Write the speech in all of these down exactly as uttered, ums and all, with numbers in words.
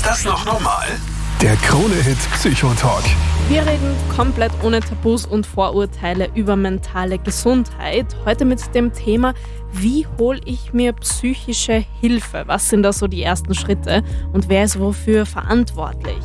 Ist das noch normal? Der Krone-Hit Psychotalk. Wir reden komplett ohne Tabus und Vorurteile über mentale Gesundheit. Heute mit dem Thema, wie hole ich mir psychische Hilfe? Was sind da so die ersten Schritte und wer ist wofür verantwortlich?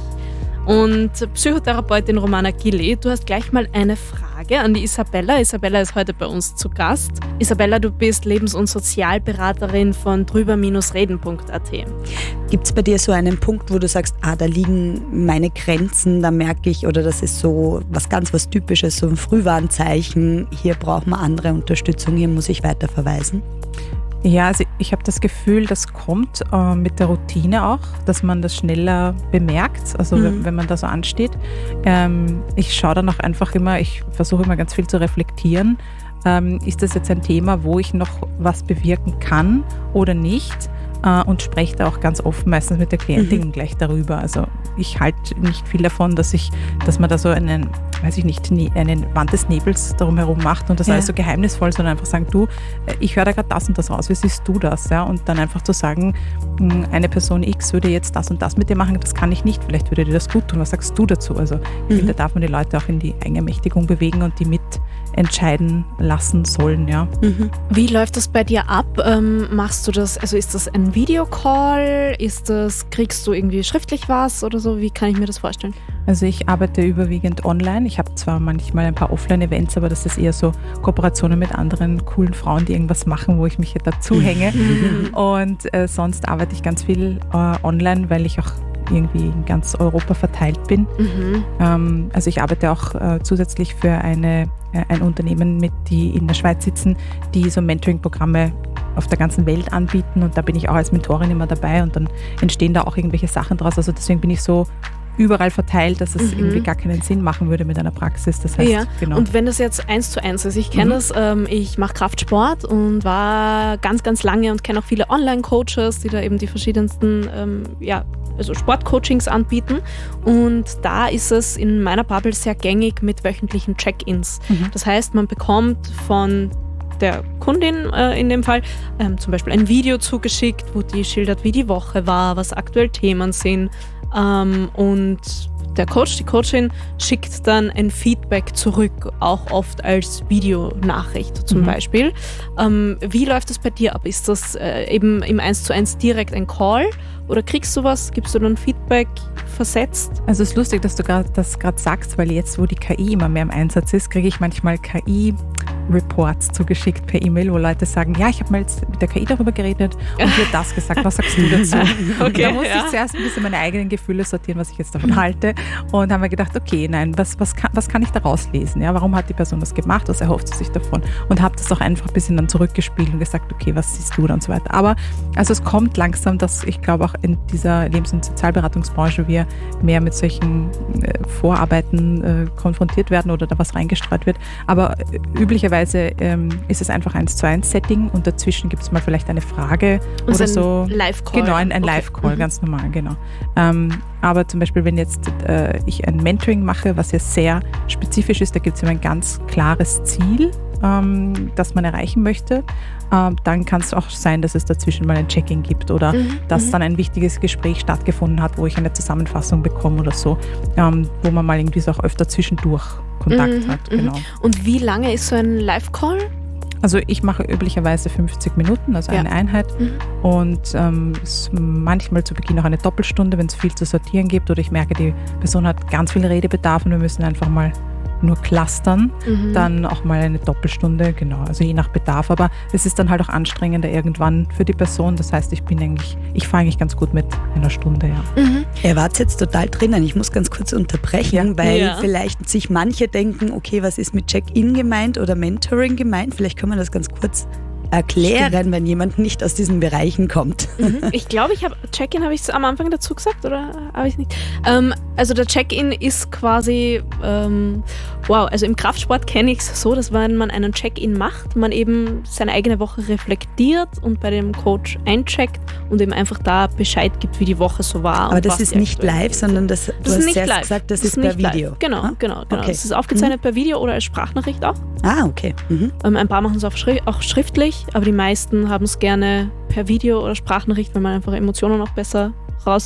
Und Psychotherapeutin Romana Gilli, du hast gleich mal eine Frage an die Isabella. Isabella ist heute bei uns zu Gast. Isabella, du bist Lebens- und Sozialberaterin von drüber reden punkt a t. Gibt es bei dir so einen Punkt, wo du sagst, ah, da liegen meine Grenzen, da merke ich, oder das ist so was ganz was Typisches, so ein Frühwarnzeichen, hier braucht man andere Unterstützung, hier muss ich weiterverweisen? Ja, also ich habe das Gefühl, das kommt äh, mit der Routine auch, dass man das schneller bemerkt, also mhm. wenn, wenn man da so ansteht. Ähm, ich schaue dann auch einfach immer, ich versuche immer ganz viel zu reflektieren. Ähm, ist das jetzt ein Thema, wo ich noch was bewirken kann oder nicht? Äh, und spreche da auch ganz offen meistens mit der Klientin mhm. gleich darüber. Also ich halte nicht viel davon, dass ich, dass man da so einen, weiß ich nicht, einen Wand des Nebels darum herum macht und das ja. alles so geheimnisvoll, sondern einfach sagen, du, ich höre da gerade das und das raus, wie siehst du das? Ja? Und dann einfach zu sagen, eine Person X würde jetzt das und das mit dir machen, das kann ich nicht, vielleicht würde dir das gut tun, was sagst du dazu? Also ich mhm. finde, da darf man die Leute auch in die Eigenermächtigung bewegen und die mitentscheiden lassen sollen. Ja. Mhm. Wie läuft das bei dir ab? Ähm, machst du das, also ist das ein Videocall? Ist das, kriegst du irgendwie schriftlich was oder so? Wie kann ich mir das vorstellen? Also ich arbeite überwiegend online. Ich habe zwar manchmal ein paar Offline-Events, aber das ist eher so Kooperationen mit anderen coolen Frauen, die irgendwas machen, wo ich mich dazu hänge. Und äh, sonst arbeite ich ganz viel äh, online, weil ich auch irgendwie in ganz Europa verteilt bin. Mhm. Ähm, also ich arbeite auch äh, zusätzlich für eine, äh, ein Unternehmen mit, die in der Schweiz sitzen, die so Mentoring-Programme auf der ganzen Welt anbieten und da bin ich auch als Mentorin immer dabei und dann entstehen da auch irgendwelche Sachen draus. Also deswegen bin ich so überall verteilt, dass es mhm. irgendwie gar keinen Sinn machen würde mit einer Praxis. Das heißt, ja. genau. Und wenn das jetzt eins zu eins ist, ich kenne mhm. das, ähm, ich mache Kraftsport und war ganz, ganz lange und kenne auch viele Online-Coaches, die da eben die verschiedensten ähm, ja, also Sportcoachings anbieten und da ist es in meiner Bubble sehr gängig mit wöchentlichen Check-ins. Mhm. Das heißt, man bekommt von der Kundin äh, in dem Fall ähm, zum Beispiel ein Video zugeschickt, wo die schildert, wie die Woche war, was aktuell Themen sind. Ähm, und der Coach, die Coachin schickt dann ein Feedback zurück, auch oft als Videonachricht zum mhm. Beispiel. Ähm, wie läuft das bei dir ab? Ist das äh, eben im eins zu eins direkt ein Call oder kriegst du was? Gibst du dann Feedback versetzt? Also es ist lustig, dass du grad, das gerade sagst, weil jetzt, wo die K I immer mehr im Einsatz ist, kriege ich manchmal K I-Reports zugeschickt per E-Mail, wo Leute sagen, ja, ich habe mal jetzt mit der K I darüber geredet und dir das gesagt, was sagst du dazu? Okay, da musste ja. ich zuerst ein bisschen meine eigenen Gefühle sortieren, was ich jetzt davon halte und haben mir gedacht, okay, nein, was, was, kann, was kann ich daraus lesen? Ja, warum hat die Person das gemacht? Was erhofft sie sich davon? Und habe das auch einfach ein bisschen dann zurückgespielt und gesagt, okay, was siehst du da und so weiter. Aber also es kommt langsam, dass ich glaube auch in dieser Lebens- und Sozialberatungsbranche wir mehr mit solchen äh, Vorarbeiten äh, konfrontiert werden oder da was reingestreut wird. Aber äh, üblicherweise ähm, ist es einfach eins zu eins Setting und dazwischen gibt es mal vielleicht eine Frage und oder ein so. Live-Call. Genau, ein, ein okay. Live-Call, mhm. ganz normal, genau. Ähm, aber zum Beispiel, wenn jetzt äh, ich ein Mentoring mache, was ja sehr spezifisch ist, da gibt es immer ein ganz klares Ziel, ähm, das man erreichen möchte. Ähm, dann kann es auch sein, dass es dazwischen mal ein Check-in gibt oder mhm. dass mhm. dann ein wichtiges Gespräch stattgefunden hat, wo ich eine Zusammenfassung bekomme oder so, ähm, wo man mal irgendwie so auch öfter zwischendurch Kontakt mhm. hat. Genau. Und wie lange ist so ein Live-Call? Also ich mache üblicherweise fünfzig Minuten, also ja. eine Einheit mhm. und ähm, ist manchmal zu Beginn auch eine Doppelstunde, wenn es viel zu sortieren gibt oder ich merke, die Person hat ganz viel Redebedarf und wir müssen einfach mal nur clustern, mhm. dann auch mal eine Doppelstunde, genau, also je nach Bedarf, aber es ist dann halt auch anstrengender irgendwann für die Person, das heißt, ich bin eigentlich, ich fahre eigentlich ganz gut mit einer Stunde, ja. Mhm. Ihr wart jetzt total drinnen, ich muss ganz kurz unterbrechen, ja. weil ja. vielleicht sich manche denken, okay, was ist mit Check-in gemeint oder Mentoring gemeint, vielleicht können wir das ganz kurz erklären, Stimmt. wenn jemand nicht aus diesen Bereichen kommt. Mhm. Ich glaube, ich habe Check-in, habe ich es am Anfang dazu gesagt oder habe ich nicht? Ähm, also der Check-in ist quasi, ähm, wow, also im Kraftsport kenne ich es so, dass wenn man einen Check-in macht, man eben seine eigene Woche reflektiert und bei dem Coach eincheckt und eben einfach da Bescheid gibt, wie die Woche so war. Aber das ist nicht live, sondern das, du das hast ist nicht erst live. gesagt, das, das ist, ist per nicht Video. Live. Genau, ah? genau, genau. Okay. Es ist aufgezeichnet mhm. per Video oder als Sprachnachricht auch. Ah, okay. Mhm. Ähm, ein paar machen es auch, schri- auch schriftlich, aber die meisten haben es gerne per Video oder Sprachnachricht, weil man einfach Emotionen noch besser raus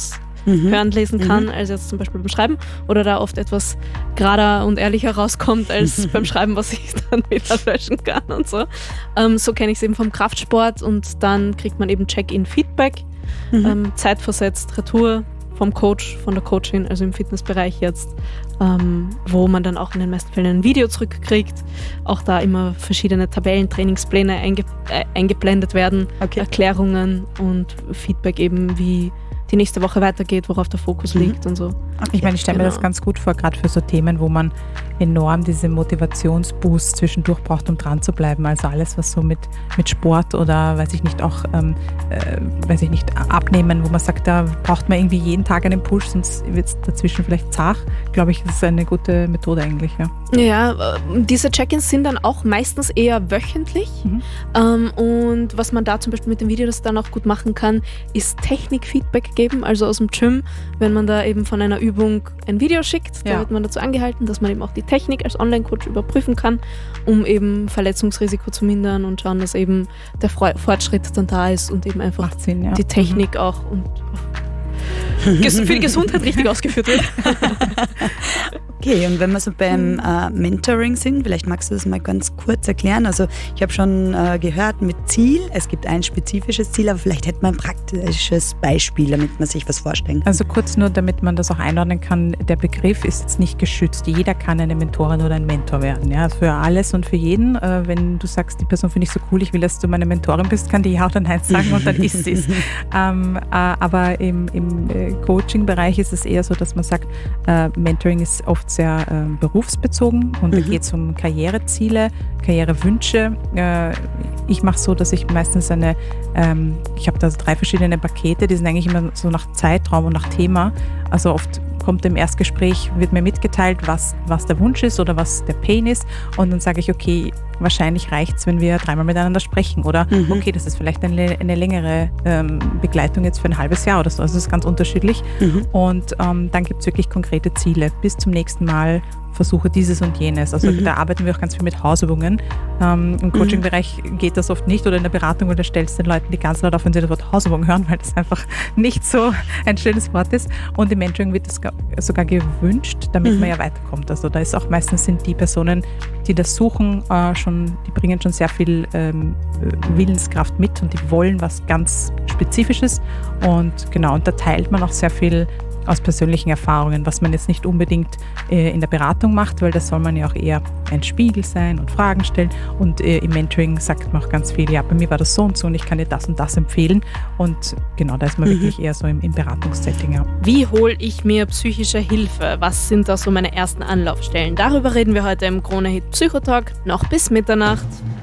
mhm. hören, lesen kann, mhm. als jetzt zum Beispiel beim Schreiben, oder da oft etwas gerader und ehrlicher rauskommt als beim Schreiben, was ich dann wieder löschen kann und so. Ähm, so kenne ich es eben vom Kraftsport, und dann kriegt man eben Check-in-Feedback, mhm. ähm, zeitversetzt, Retour vom Coach, von der Coachin, also im Fitnessbereich jetzt, ähm, wo man dann auch in den meisten Fällen ein Video zurückkriegt, auch da immer verschiedene Tabellen, Trainingspläne einge- äh, eingeblendet werden, okay. Erklärungen und Feedback eben, wie die nächste Woche weitergeht, worauf der Fokus mhm. liegt und so. Okay. Ich meine, ich stelle genau. mir das ganz gut vor, gerade für so Themen, wo man enorm diese Motivationsboost zwischendurch braucht, um dran zu bleiben. Also alles, was so mit, mit Sport oder, weiß ich nicht, auch, ähm, äh, weiß ich nicht, abnehmen, wo man sagt, da braucht man irgendwie jeden Tag einen Push, sonst wird es dazwischen vielleicht zart. Glaube ich, das ist eine gute Methode eigentlich, ja. Ja, diese Check-ins sind dann auch meistens eher wöchentlich. Mhm. Ähm, und was man da zum Beispiel mit dem Video das dann auch gut machen kann, ist Technik-Feedback geben, also aus dem Gym, wenn man da eben von einer Übung ein Video schickt, da ja. wird man dazu angehalten, dass man eben auch die Technik als Online-Coach überprüfen kann, um eben Verletzungsrisiko zu mindern und schauen, dass eben der Fortschritt dann da ist und eben einfach Sinn, ja. die Technik mhm. auch und für die Gesundheit richtig ausgeführt wird. Okay, und wenn wir so beim äh, Mentoring sind, vielleicht magst du das mal ganz kurz erklären. Also ich habe schon äh, gehört mit Ziel, es gibt ein spezifisches Ziel, aber vielleicht hätte man ein praktisches Beispiel, damit man sich was vorstellen kann. Also kurz nur, damit man das auch einordnen kann, der Begriff ist jetzt nicht geschützt. Jeder kann eine Mentorin oder ein Mentor werden. Ja? Für alles und für jeden. Äh, wenn du sagst, die Person finde ich so cool, ich will, dass du meine Mentorin bist, kann die ja oder nein sagen und dann ist sie es. ähm, äh, aber im, im äh, Coaching-Bereich ist es eher so, dass man sagt, äh, Mentoring ist oft sehr äh, berufsbezogen und mhm. da geht es um Karriereziele, Karrierewünsche. Äh, ich mache so, dass ich meistens eine, ähm, ich habe da so drei verschiedene Pakete, die sind eigentlich immer so nach Zeitraum und nach Thema. Also oft kommt im Erstgespräch, wird mir mitgeteilt, was, was der Wunsch ist oder was der Pain ist, und dann sage ich, okay, wahrscheinlich reicht es, wenn wir dreimal miteinander sprechen, oder mhm. okay, das ist vielleicht eine, eine längere ähm, Begleitung jetzt für ein halbes Jahr oder so, also das ist ganz unterschiedlich mhm. und ähm, dann gibt es wirklich konkrete Ziele. Bis zum nächsten Mal versuche dieses und jenes. Also mhm. da arbeiten wir auch ganz viel mit Hausübungen. Ähm, Im Coaching-Bereich geht das oft nicht, oder in der Beratung, weil da stellst du den Leuten die ganze Zeit auf, wenn sie das Wort Hausübung hören, weil das einfach nicht so ein schönes Wort ist. Und im Mentoring wird das sogar gewünscht, damit mhm. man ja weiterkommt. Also da ist auch meistens sind die Personen, die das suchen, äh, schon, die bringen schon sehr viel ähm, Willenskraft mit und die wollen was ganz Spezifisches. Und genau, und da teilt man auch sehr viel aus persönlichen Erfahrungen, was man jetzt nicht unbedingt äh, in der Beratung macht, weil das soll man ja auch eher ein Spiegel sein und Fragen stellen, und äh, im Mentoring sagt man auch ganz viel, ja, bei mir war das so und so und ich kann dir das und das empfehlen, und genau, da ist man mhm. wirklich eher so im, im Beratungssetting. Ja. Wie hole ich mir psychische Hilfe? Was sind da so meine ersten Anlaufstellen? Darüber reden wir heute im Krone-Hit Psychotalk, noch bis Mitternacht.